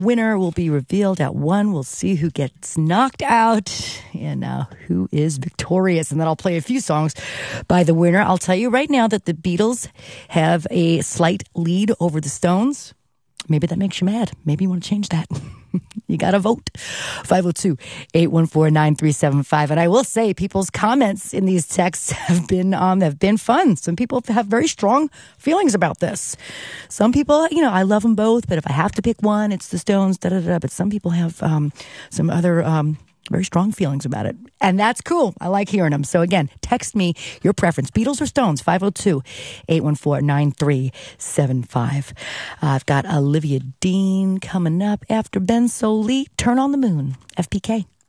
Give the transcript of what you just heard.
Winner will be revealed at 1. We'll see who gets knocked out and who is victorious. And then I'll play a few songs by the winner. I'll tell you right now that the Beatles have a slight lead over the Stones. Maybe that makes you mad. Maybe you want to change that. You got to vote. 502-814-9375. And I will say people's comments in these texts have been fun. Some people have very strong feelings about this. Some people, I love them both, but if I have to pick one, it's the Stones, But some people have some other very strong feelings about it. And that's cool. I like hearing them. So again, text me your preference. Beatles or Stones? 502-814-9375. I've got Olivia Dean coming up after Ben Sollee. Turn on the Moon. FPK.